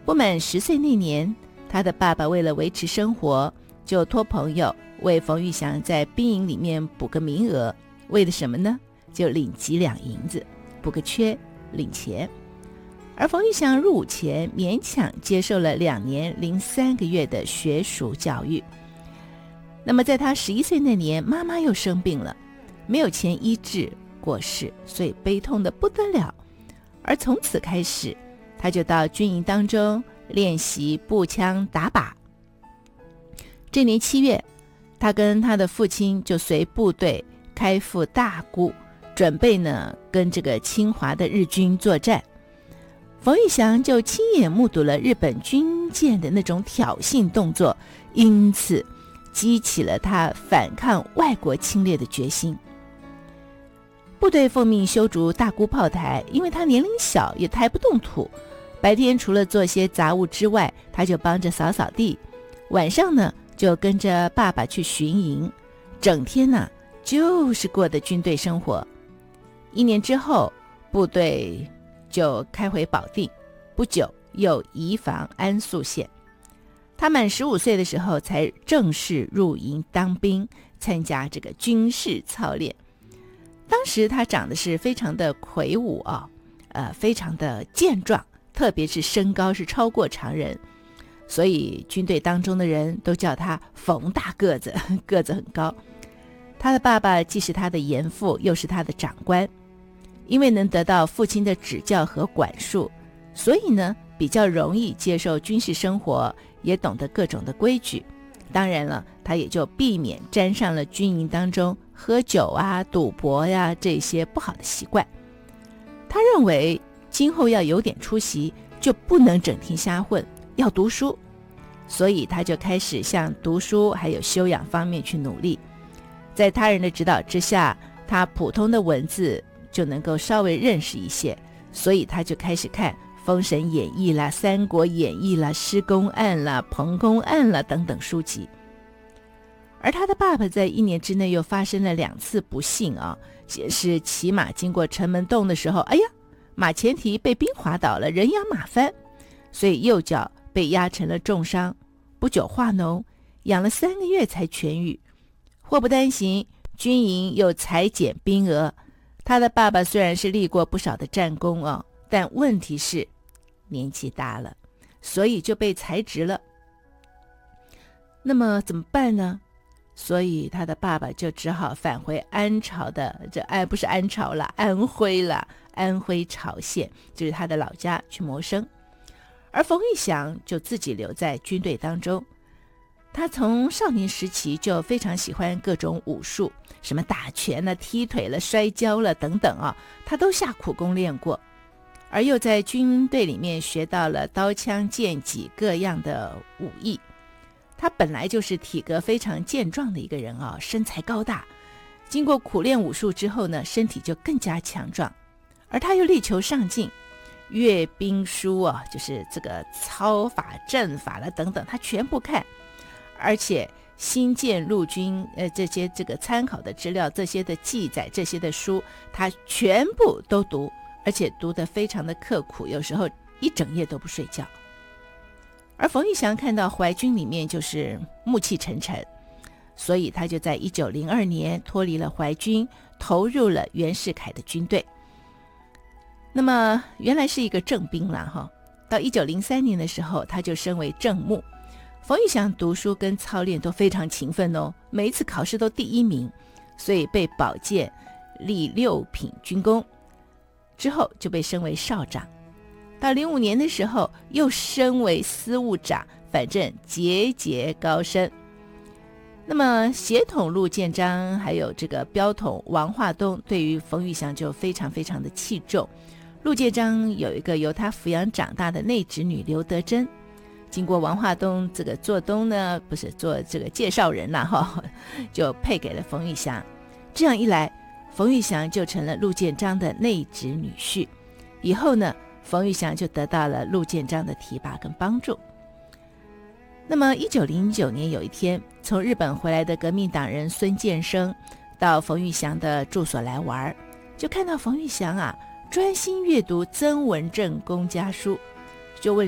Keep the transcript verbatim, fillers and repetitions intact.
不满十岁那年，他的爸爸为了维持生活，就托朋友为冯玉祥在兵营里面补个名额，为了什么呢？就领几两银子，补个缺，领钱。而冯玉祥入伍前勉强接受了两年零三个月的学术教育。那么在他十一岁那年，妈妈又生病了，没有钱医治，过世，所以悲痛的不得了。而从此开始，他就到军营当中练习步枪打靶。这年七月，他跟他的父亲就随部队开赴大沽，准备呢跟这个侵华的日军作战。冯玉祥就亲眼目睹了日本军舰的那种挑衅动作，因此激起了他反抗外国侵略的决心。部队奉命修筑大沽炮台，因为他年龄小，也抬不动土，白天除了做些杂物之外，他就帮着扫扫地，晚上呢就跟着爸爸去巡营，整天呢就是过的军队生活。一年之后，部队就开回保定，不久又移防安宿县。他满十五岁的时候才正式入营当兵，参加这个军事操练。当时他长得是非常的魁梧啊、哦，呃，非常的健壮，特别是身高是超过常人，所以军队当中的人都叫他冯大个子，个子很高。他的爸爸既是他的严父，又是他的长官，因为能得到父亲的指教和管束，所以呢比较容易接受军事生活，也懂得各种的规矩。当然了，他也就避免沾上了军营当中喝酒啊、赌博呀、啊、这些不好的习惯。他认为今后要有点出息，就不能整天瞎混，要读书，所以他就开始向读书还有修养方面去努力。在他人的指导之下，他普通的文字就能够稍微认识一些，所以他就开始看《封神演义》啦、《三国演义》啦、《施公案》啦、《彭公案》啦等等书籍。而他的爸爸在一年之内又发生了两次不幸啊，先是骑马经过城门洞的时候，哎呀，马前蹄被冰滑倒了，人仰马翻，所以右脚被压成了重伤，不久化脓，养了三个月才痊愈。祸不单行，军营又裁减兵额。他的爸爸虽然是立过不少的战功啊，但问题是年纪大了，所以就被裁职了。那么怎么办呢？所以他的爸爸就只好返回安朝的，这哎不是安朝啦，安徽啦，安徽巢县，就是他的老家去谋生。而冯玉祥就自己留在军队当中。他从少年时期就非常喜欢各种武术，什么打拳了、踢腿了、摔跤了等等啊，他都下苦功练过。而又在军队里面学到了刀枪剑戟各样的武艺。他本来就是体格非常健壮的一个人啊，身材高大，经过苦练武术之后呢，身体就更加强壮。而他又力求上进，阅兵书啊，就是这个操法、阵法了等等，他全部看。而且新建陆军呃这些这个参考的资料、这些的记载、这些的书，他全部都读，而且读得非常的刻苦，有时候一整夜都不睡觉。而冯玉祥看到淮军里面就是暮气沉沉，所以他就在一九零二年脱离了淮军，投入了袁世凯的军队。那么原来是一个正兵啦哈，到一九零三年的时候，他就升为正牧。冯玉祥读书跟操练都非常勤奋哦，每一次考试都第一名，所以被保荐立六品军功，之后就被升为少长。到零五年的时候又升为司务长，反正节节高升。那么协统陆建章还有这个标统王化东对于冯玉祥就非常非常的器重。陆建章有一个由他抚养长大的内侄女刘德珍，经过王化东这个做东呢，不是做这个介绍人啦哈，就配给了冯玉祥。这样一来，冯玉祥就成了陆建章的内侄女婿。以后呢，冯玉祥就得到了陆建章的提拔跟帮助。那么一九零九年有一天，从日本回来的革命党人孙建生到冯玉祥的住所来玩，就看到冯玉祥啊专心阅读曾文正公家书，就问